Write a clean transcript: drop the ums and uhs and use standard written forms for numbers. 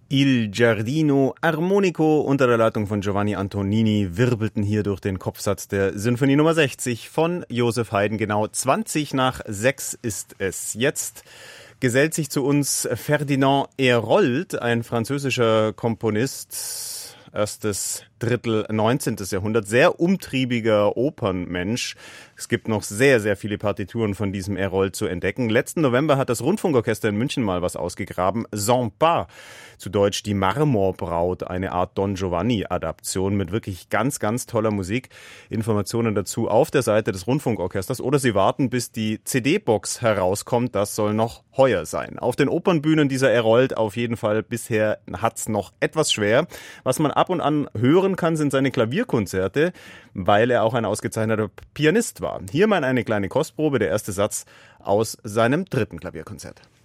Il Giardino Armonico unter der Leitung von Giovanni Antonini wirbelten hier durch den Kopfsatz der Sinfonie Nummer 60 von Joseph Haydn. Genau 20:06 ist es. Jetzt gesellt sich zu uns Ferdinand Hérold, ein französischer Komponist, erstes Drittel 19. Jahrhundert, sehr umtriebiger Opernmensch. Es gibt noch sehr, sehr viele Partituren von diesem Hérold zu entdecken. Letzten November hat das Rundfunkorchester in München mal was ausgegraben. Sans Pas, zu Deutsch die Marmorbraut, eine Art Don Giovanni-Adaption mit wirklich ganz, ganz toller Musik. Informationen dazu auf der Seite des Rundfunkorchesters oder Sie warten, bis die CD-Box herauskommt. Das soll noch heuer sein. Auf den Opernbühnen dieser Hérold auf jeden Fall bisher hat's noch etwas schwer. Was man ab und an hören kann, sind seine Klavierkonzerte, weil er auch ein ausgezeichneter Pianist war. Hier mal eine kleine Kostprobe, der erste Satz aus seinem dritten Klavierkonzert.